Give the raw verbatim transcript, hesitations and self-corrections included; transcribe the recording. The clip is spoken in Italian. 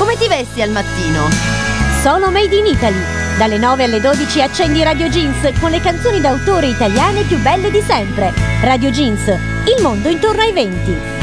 Come ti vesti al mattino? Sono Made in Italy. Dalle nove alle dodici accendi Radio Jeans con le canzoni d'autore italiane più belle di sempre. Radio Jeans, il mondo intorno ai venti.